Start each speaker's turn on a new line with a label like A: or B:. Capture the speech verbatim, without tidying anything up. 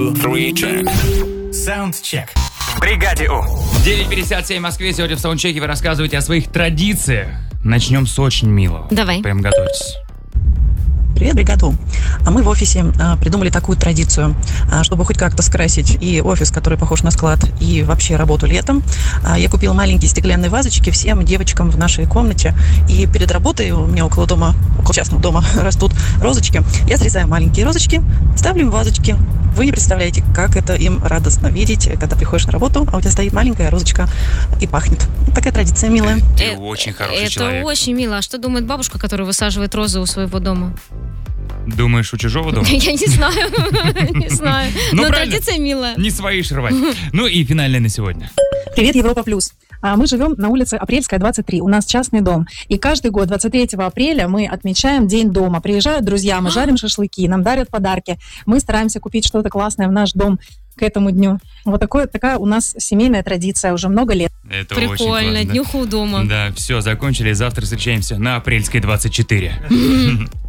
A: Саундчек. В бригаде У.
B: девять пятьдесят семь в Москве. Сегодня в саундчеке вы рассказываете о своих традициях. Начнем с очень милого.
C: Давай.
B: Прям готовьтесь.
D: Привет, бригаду. А мы в офисе а, придумали такую традицию, а, чтобы хоть как-то скрасить и офис, который похож на склад, и вообще работу летом. А, я купила маленькие стеклянные вазочки всем девочкам в нашей комнате. И перед работой у меня около дома, около частного дома растут розочки. Я срезаю маленькие розочки, ставлю им вазочки. Вы не представляете, как это им радостно видеть, когда приходишь на работу, а у тебя стоит маленькая розочка и пахнет. Такая традиция милая.
B: Ты
C: Э,
B: очень хороший
C: Это
B: человек.
C: очень мило. А что думает бабушка, которая высаживает розы у своего дома?
B: Думаешь, у чужого дома?
C: Я не знаю. Не знаю.
B: Ну,
C: Но
B: правильно.
C: традиция милая.
B: Не свои ж рвать. Ну и финальное на сегодня.
E: Привет, Европа Плюс. А, Мы живем на улице Апрельская, двадцать три. У нас частный дом. И каждый год, двадцать третьего апреля, мы отмечаем День дома. Приезжают друзья, мы жарим шашлыки, нам дарят подарки. Мы стараемся купить что-то классное в наш дом к этому дню. Вот такое, такая у нас семейная традиция уже много лет.
B: Это очень
C: Прикольно.
B: классно.
C: Днюха у дома.
B: Да, все, закончили. Завтра встречаемся на Апрельской двадцать четыре.